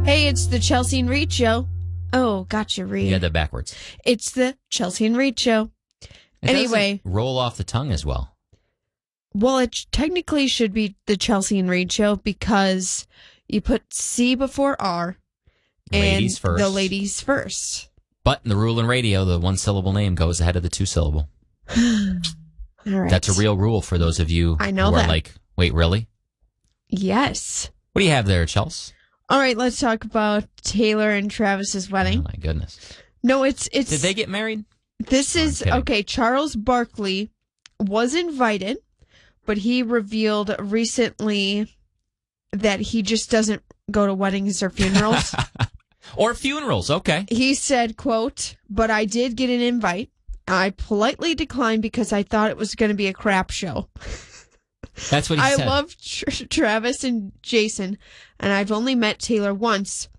Hey, it's the Chelsea and Reed Show. Oh, gotcha, Reed. You had that backwards. It's the Chelsea and Reed Show. It Anyway. doesn't roll off the tongue as well. Well, it technically should be the Chelsea and Reed Show because you put C before R. Ladies first. The ladies first. But in the rule in radio, the one-syllable name goes ahead of the two-syllable. All right. That's a real rule for those of you I know who that. are like, wait, really? Yes. What do you have there, Chels? All right, let's talk about Taylor and Travis's wedding. Oh, my goodness. No, it's... Did they get married? This is... kidding. Okay, Charles Barkley was invited, but he revealed recently that he just doesn't go to weddings or funerals. Or funerals, okay. He said, quote, "But I did get an invite. I politely declined because I thought it was going to be a crap show." That's what he I said. love Travis and Jason, and I've only met Taylor once,